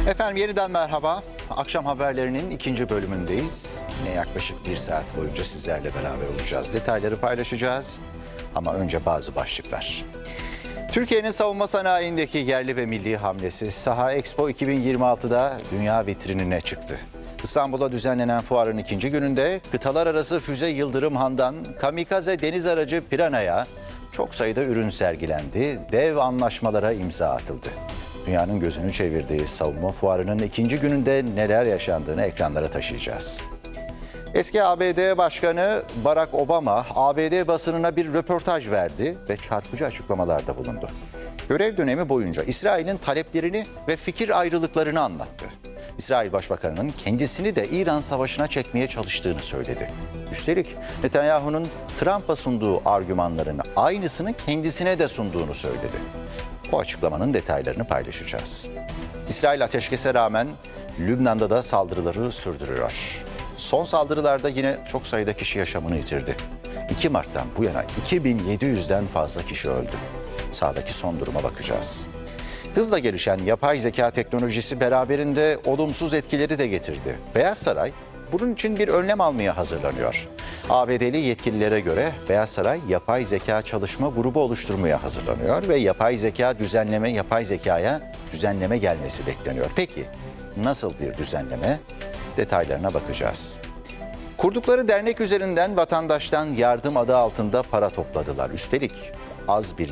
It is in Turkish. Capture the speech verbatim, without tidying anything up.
Efendim yeniden merhaba. Akşam haberlerinin ikinci bölümündeyiz. Yine yaklaşık bir saat boyunca sizlerle beraber olacağız. Detayları paylaşacağız. Ama önce bazı başlıklar. Türkiye'nin savunma sanayindeki yerli ve milli hamlesi Saha Expo iki bin yirmi altıda dünya vitrinine çıktı. İstanbul'da düzenlenen fuarın ikinci gününde kıtalar arası füze Yıldırım Han'dan kamikaze deniz aracı Piranha'ya çok sayıda ürün sergilendi, dev anlaşmalara imza atıldı. Dünyanın gözünü çevirdiği savunma fuarının ikinci gününde neler yaşandığını ekranlara taşıyacağız. Eski A B D Başkanı Barack Obama, A B D basınına bir röportaj verdi ve çarpıcı açıklamalarda bulundu. Görev dönemi boyunca İsrail'in taleplerini ve fikir ayrılıklarını anlattı. İsrail Başbakanı'nın kendisini de İran Savaşı'na çekmeye çalıştığını söyledi. Üstelik Netanyahu'nun Trump'a sunduğu argümanların aynısını kendisine de sunduğunu söyledi. Bu açıklamanın detaylarını paylaşacağız. İsrail ateşkese rağmen Lübnan'da da saldırıları sürdürüyor. Son saldırılarda yine çok sayıda kişi yaşamını yitirdi. iki Mart'tan bu yana iki bin yedi yüzden fazla kişi öldü. Sahadaki son duruma bakacağız. Hızla gelişen yapay zeka teknolojisi beraberinde olumsuz etkileri de getirdi. Beyaz Saray bunun için bir önlem almaya hazırlanıyor. A B D'li yetkililere göre Beyaz Saray yapay zeka çalışma grubu oluşturmaya hazırlanıyor ve yapay zeka düzenleme, yapay zekaya düzenleme gelmesi bekleniyor. Peki nasıl bir düzenleme? Detaylarına bakacağız. Kurdukları dernek üzerinden vatandaştan yardım adı altında para topladılar. Üstelik az bir